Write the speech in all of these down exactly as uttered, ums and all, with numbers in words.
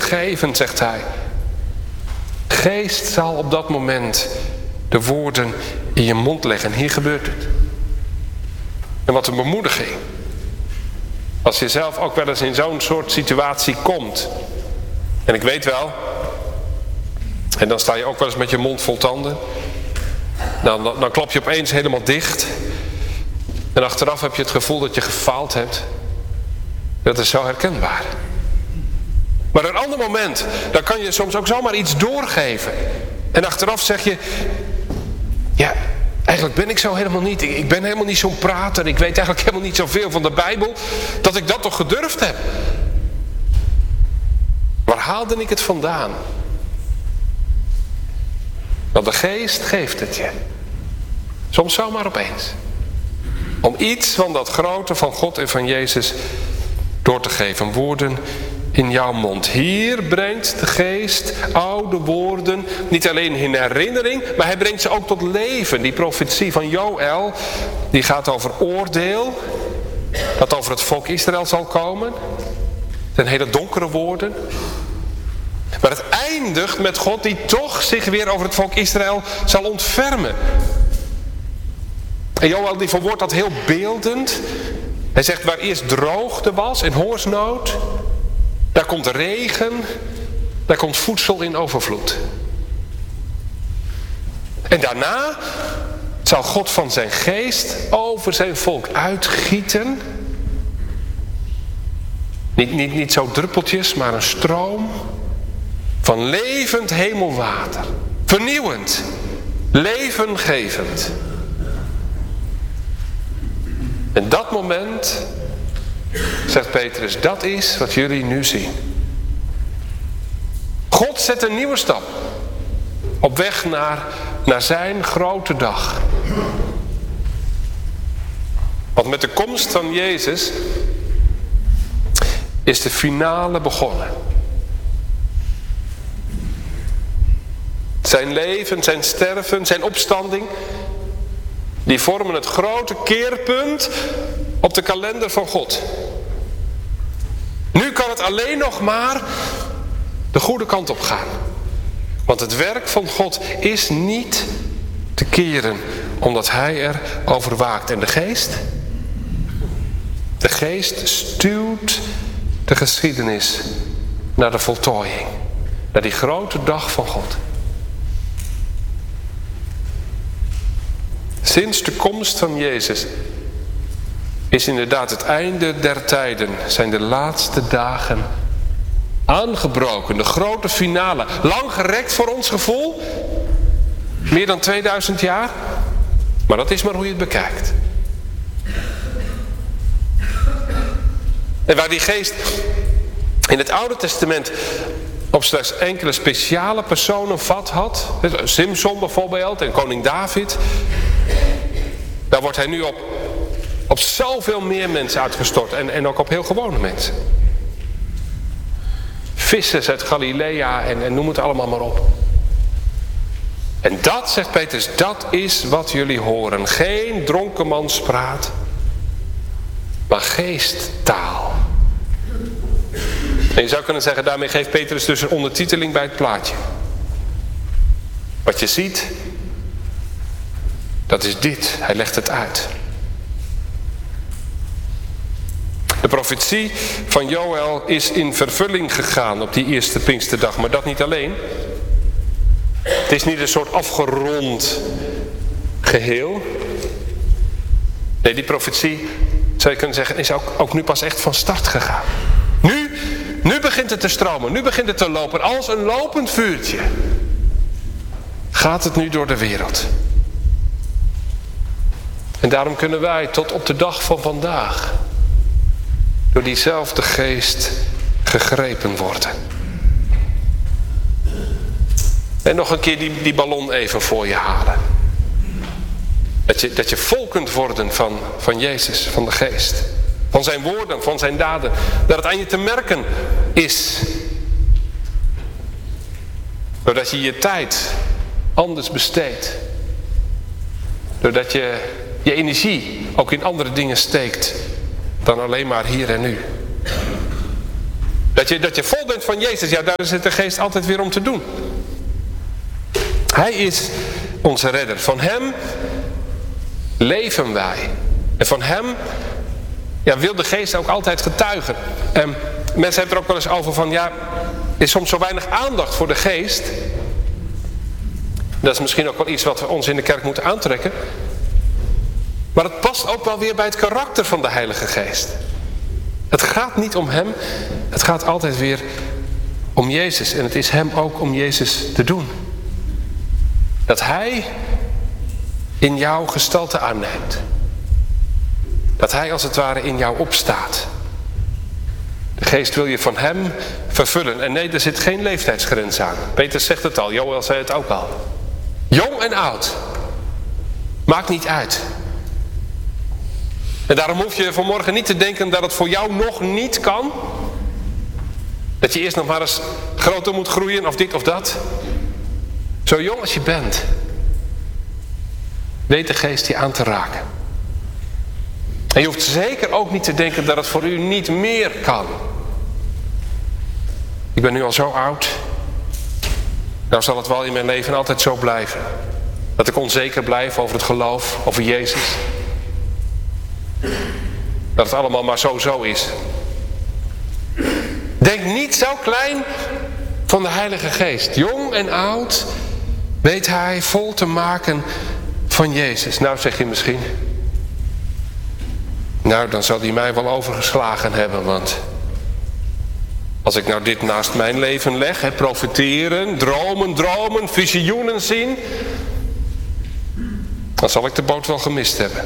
levensgevend, zegt hij. Geest zal op dat moment de woorden in je mond leggen. En hier gebeurt het. En wat een bemoediging. Als je zelf ook wel eens in zo'n soort situatie komt. En ik weet wel. En dan sta je ook wel eens met je mond vol tanden. Dan, dan, dan klap je opeens helemaal dicht. En achteraf heb je het gevoel dat je gefaald hebt. Dat is zo herkenbaar. Maar een ander moment, dan kan je soms ook zomaar iets doorgeven. En achteraf zeg je, ja, eigenlijk ben ik zo helemaal niet. Ik, ik ben helemaal niet zo'n prater. Ik weet eigenlijk helemaal niet zoveel van de Bijbel. Dat ik dat toch gedurfd heb. Waar haalde ik het vandaan? Want de geest geeft het je. Soms zomaar opeens. Om iets van dat grote van God en van Jezus door te geven. Woorden in jouw mond. Hier brengt de geest oude woorden niet alleen in herinnering, maar hij brengt ze ook tot leven. Die profetie van Joël, die gaat over oordeel, dat over het volk Israël zal komen. Het zijn hele donkere woorden. Maar het eindigt met God die toch zich weer over het volk Israël zal ontfermen. En Joël die verwoordt dat heel beeldend. Hij zegt waar eerst droogte was en hongersnood, daar komt regen, daar komt voedsel in overvloed. En daarna zal God van zijn geest over zijn volk uitgieten. Niet, niet, niet zo druppeltjes, maar een stroom van levend hemelwater. Vernieuwend, levengevend. En dat moment, zegt Petrus, dat is wat jullie nu zien. God zet een nieuwe stap op weg naar, naar zijn grote dag. Want met de komst van Jezus is de finale begonnen. Zijn leven, zijn sterven, zijn opstanding, die vormen het grote keerpunt op de kalender van God. Nu kan het alleen nog maar de goede kant op gaan. Want het werk van God is niet te keren, omdat hij er over waakt. En de geest? De geest stuwt de geschiedenis naar de voltooiing. Naar die grote dag van God. Sinds de komst van Jezus is inderdaad het einde der tijden, zijn de laatste dagen aangebroken. De grote finale, lang gerekt voor ons gevoel, meer dan tweeduizend jaar, maar dat is maar hoe je het bekijkt. En waar die geest in het Oude Testament op slechts enkele speciale personen vat had, Simson bijvoorbeeld en koning David, daar wordt hij nu op, op zoveel meer mensen uitgestort en, en ook op heel gewone mensen. Vissers uit Galilea en, en noem het allemaal maar op. En dat, zegt Petrus, dat is wat jullie horen. Geen dronkenmanspraat, maar geesttaal. En je zou kunnen zeggen, daarmee geeft Petrus dus een ondertiteling bij het plaatje. Wat je ziet, dat is dit. Hij legt het uit. De profetie van Joël is in vervulling gegaan op die eerste Pinksterdag. Maar dat niet alleen. Het is niet een soort afgerond geheel. Nee, die profetie, zou je kunnen zeggen, is ook, ook nu pas echt van start gegaan. Nu, nu begint het te stromen. Nu begint het te lopen. Als een lopend vuurtje gaat het nu door de wereld. En daarom kunnen wij tot op de dag van vandaag door diezelfde geest gegrepen worden. En nog een keer die, die ballon even voor je halen. Dat je, dat je vol kunt worden van, van Jezus, van de geest. Van zijn woorden, van zijn daden. Dat het aan je te merken is. Doordat je je tijd anders besteedt. Doordat je je energie ook in andere dingen steekt dan alleen maar hier en nu. Dat je, dat je vol bent van Jezus, ja, daar is het de geest altijd weer om te doen. Hij is onze redder. Van hem leven wij. En van hem ja, wil de geest ook altijd getuigen. En mensen hebben er ook wel eens over van, ja, er is soms zo weinig aandacht voor de geest. Dat is misschien ook wel iets wat we ons in de kerk moeten aantrekken. Maar het past ook wel weer bij het karakter van de Heilige Geest. Het gaat niet om hem, het gaat altijd weer om Jezus. En het is hem ook om Jezus te doen. Dat hij in jou gestalte aanneemt. Dat hij als het ware in jou opstaat. De geest wil je van hem vervullen. En nee, er zit geen leeftijdsgrens aan. Peter zegt het al, Joël zei het ook al. Jong en oud. Maakt niet uit. En daarom hoef je vanmorgen niet te denken dat het voor jou nog niet kan. Dat je eerst nog maar eens groter moet groeien of dit of dat. Zo jong als je bent, weet de geest je aan te raken. En je hoeft zeker ook niet te denken dat het voor u niet meer kan. Ik ben nu al zo oud. Nou zal het wel in mijn leven altijd zo blijven. Dat ik onzeker blijf over het geloof, over Jezus. Dat het allemaal maar zo zo is. Denk niet zo klein van de Heilige Geest. Jong en oud weet hij vol te maken van Jezus. Nou, zeg je misschien. Nou, dan zal hij mij wel overgeslagen hebben, want als ik nou dit naast mijn leven leg, hè, profiteren, dromen, dromen, visioenen zien, dan zal ik de boot wel gemist hebben.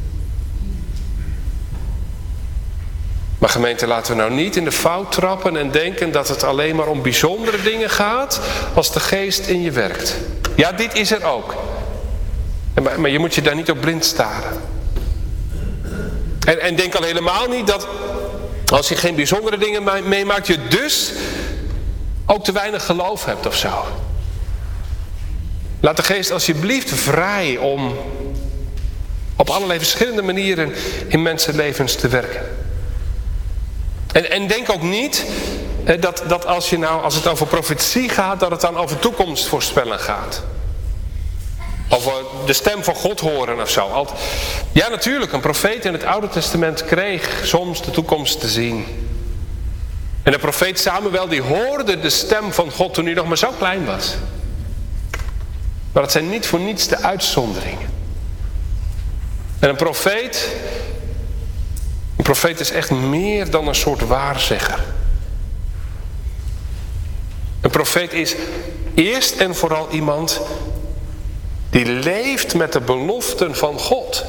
Maar gemeente, laten we nou niet in de fout trappen en denken dat het alleen maar om bijzondere dingen gaat als de geest in je werkt. Ja, dit is er ook. Maar, maar je moet je daar niet op blind staren. En, en denk al helemaal niet dat als je geen bijzondere dingen meemaakt, je dus ook te weinig geloof hebt of zo. Laat de geest alsjeblieft vrij om op allerlei verschillende manieren in mensenlevens te werken. En, en denk ook niet hè, dat, dat als, je nou, als het over profetie gaat, dat het dan over toekomst voorspellen gaat. Over de stem van God horen of zo. Ja, natuurlijk, een profeet in het Oude Testament kreeg soms de toekomst te zien. En de profeet Samuel, die hoorde de stem van God toen hij nog maar zo klein was. Maar het zijn niet voor niets de uitzonderingen. En een profeet, een profeet is echt meer dan een soort waarzegger. Een profeet is eerst en vooral iemand die leeft met de beloften van God.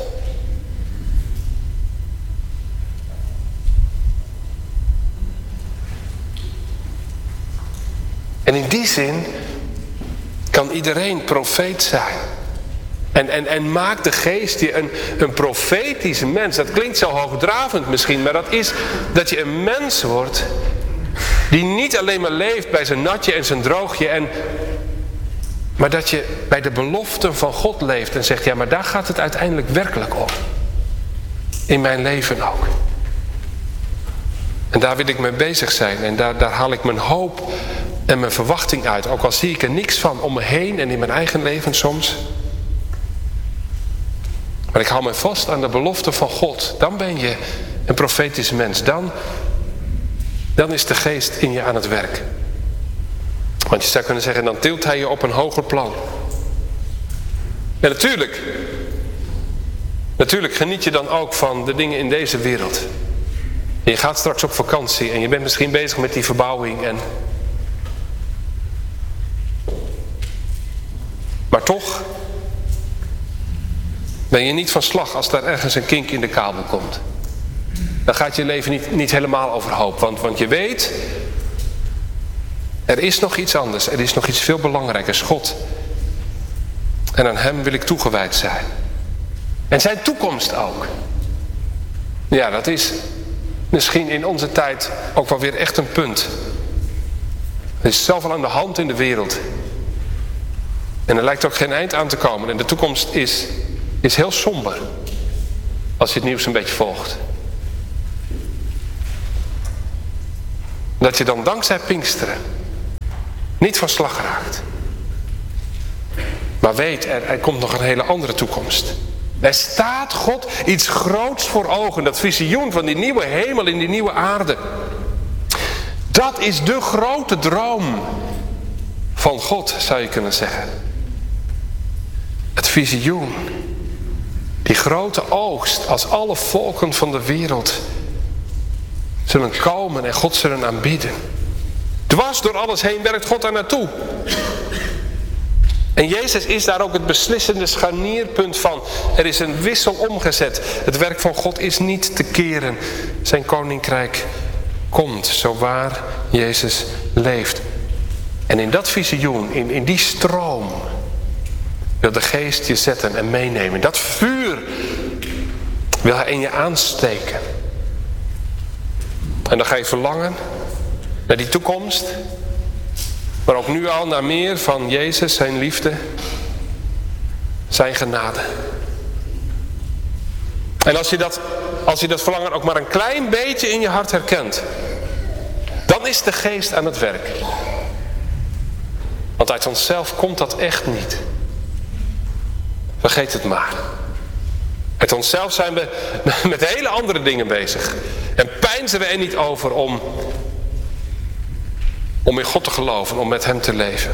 En in die zin kan iedereen profeet zijn. En, en, en maakt de geest je een, een profetische mens. Dat klinkt zo hoogdravend misschien, maar dat is dat je een mens wordt die niet alleen maar leeft bij zijn natje en zijn droogje, en, maar dat je bij de beloften van God leeft en zegt, ja, maar daar gaat het uiteindelijk werkelijk om. In mijn leven ook. En daar wil ik mee bezig zijn en daar, daar haal ik mijn hoop en mijn verwachting uit. Ook al zie ik er niks van om me heen en in mijn eigen leven soms. Maar ik hou me vast aan de belofte van God. Dan ben je een profetisch mens. Dan, dan is de geest in je aan het werk. Want je zou kunnen zeggen, dan tilt hij je op een hoger plan. En natuurlijk, natuurlijk geniet je dan ook van de dingen in deze wereld. En je gaat straks op vakantie en je bent misschien bezig met die verbouwing. En maar toch ben je niet van slag als daar ergens een kink in de kabel komt. Dan gaat je leven niet, niet helemaal overhoop. Want, want je weet, er is nog iets anders. Er is nog iets veel belangrijkers. God. En aan hem wil ik toegewijd zijn. En zijn toekomst ook. Ja, dat is misschien in onze tijd ook wel weer echt een punt. Er is zoveel aan de hand in de wereld. En er lijkt ook geen eind aan te komen. En de toekomst is, is heel somber. Als je het nieuws een beetje volgt. Dat je dan dankzij Pinksteren niet van slag raakt. Maar weet, er, er komt nog een hele andere toekomst. Er staat God iets groots voor ogen. Dat visioen van die nieuwe hemel in die nieuwe aarde. Dat is de grote droom van God, zou je kunnen zeggen. Het visioen. Die grote oogst, als alle volken van de wereld zullen komen en God zullen aanbidden. Dwars door alles heen werkt God daar naartoe. En Jezus is daar ook het beslissende scharnierpunt van. Er is een wissel omgezet. Het werk van God is niet te keren. Zijn koninkrijk komt, zo waar Jezus leeft. En in dat visioen, in, in die stroom, wil de Geest je zetten en meenemen. Dat vuur wil Hij in je aansteken. En dan ga je verlangen naar die toekomst. Maar ook nu al naar meer van Jezus, zijn liefde, zijn genade. En als je dat, als je dat verlangen ook maar een klein beetje in je hart herkent, dan is de Geest aan het werk. Want uit onszelf komt dat echt niet. Vergeet het maar. Uit onszelf zijn we met hele andere dingen bezig. En peinzen we er niet over om, om in God te geloven, om met Hem te leven.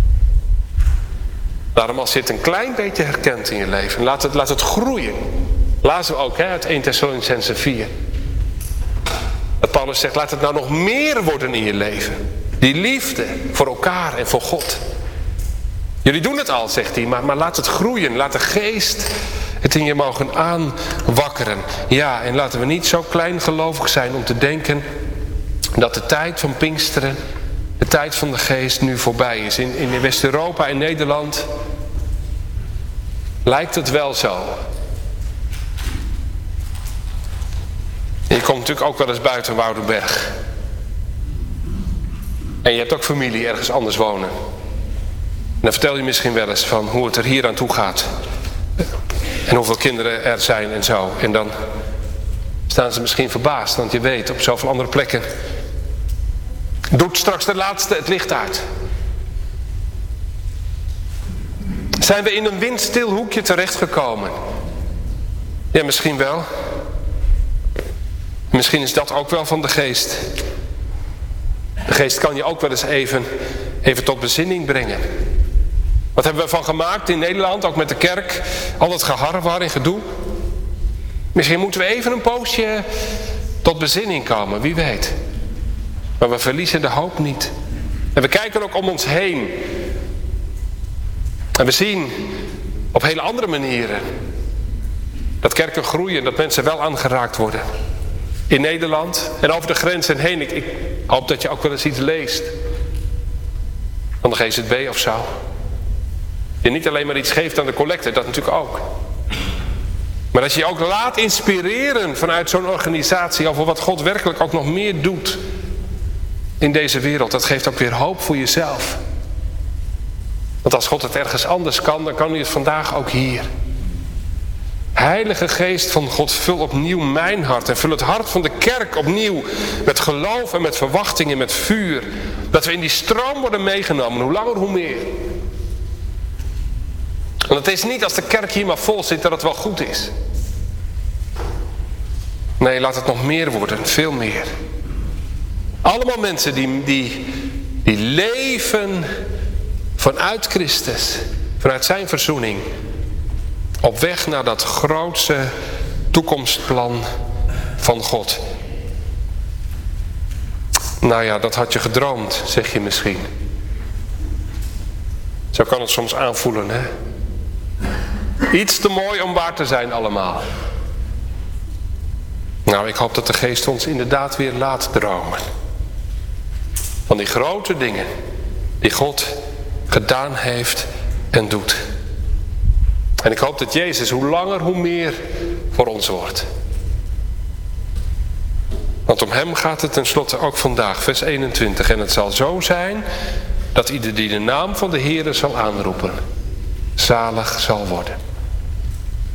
Daarom als je het een klein beetje herkent in je leven, laat het, laat het groeien. Laten we ook hè, uit eerste Thessalonicenzen vier. Dat Paulus zegt, laat het nou nog meer worden in je leven. Die liefde voor elkaar en voor God. Jullie doen het al, zegt hij, maar, maar laat het groeien. Laat de Geest het in je mogen aanwakkeren. Ja, en laten we niet zo kleingelovig zijn om te denken dat de tijd van Pinksteren, de tijd van de Geest nu voorbij is. In, in West-Europa en Nederland lijkt het wel zo. Je komt natuurlijk ook wel eens buiten Woudenberg. En je hebt ook familie ergens anders wonen. En dan vertel je misschien wel eens van hoe het er hier aan toe gaat. En hoeveel kinderen er zijn en zo. En dan staan ze misschien verbaasd. Want je weet, op zoveel andere plekken doet straks de laatste het licht uit. Zijn we in een windstil hoekje terechtgekomen? Ja, misschien wel. Misschien is dat ook wel van de Geest. De Geest kan je ook wel eens even, even tot bezinning brengen. Wat hebben we van gemaakt in Nederland, ook met de kerk? Al dat geharrewar en gedoe. Misschien moeten we even een poosje tot bezinning komen, wie weet. Maar we verliezen de hoop niet. En we kijken ook om ons heen. En we zien op hele andere manieren dat kerken groeien, dat mensen wel aangeraakt worden. In Nederland en over de grenzen heen. Ik, ik hoop dat je ook wel eens iets leest van de G Z B of zo. Je niet alleen maar iets geeft aan de collecte, dat natuurlijk ook. Maar dat je je ook laat inspireren vanuit zo'n organisatie over wat God werkelijk ook nog meer doet in deze wereld. Dat geeft ook weer hoop voor jezelf. Want als God het ergens anders kan, dan kan hij het vandaag ook hier. Heilige Geest van God, vul opnieuw mijn hart en vul het hart van de kerk opnieuw met geloof en met verwachting en met vuur. Dat we in die stroom worden meegenomen, hoe langer hoe meer. Want het is niet als de kerk hier maar vol zit dat het wel goed is. Nee, laat het nog meer worden, veel meer. Allemaal mensen die, die, die leven vanuit Christus, vanuit zijn verzoening. Op weg naar dat grootste toekomstplan van God. Nou ja, dat had je gedroomd, zeg je misschien. Zo kan het soms aanvoelen, hè? Iets te mooi om waar te zijn allemaal. Nou, ik hoop dat de Geest ons inderdaad weer laat dromen. Van die grote dingen die God gedaan heeft en doet. En ik hoop dat Jezus hoe langer hoe meer voor ons wordt. Want om hem gaat het tenslotte ook vandaag, vers eenentwintig. En het zal zo zijn dat ieder die de naam van de Heere zal aanroepen, zalig zal worden.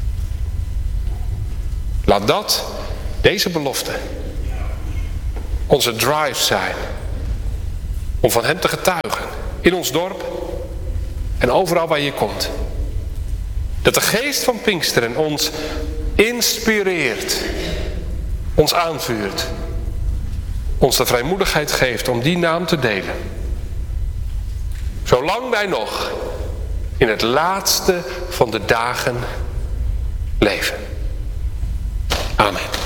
Laat dat, deze belofte, onze drive zijn om van hem te getuigen. In ons dorp en overal waar je komt. Dat de geest van Pinksteren ons inspireert, ons aanvuurt, ons de vrijmoedigheid geeft om die naam te delen. Zolang wij nog in het laatste van de dagen leven. Amen.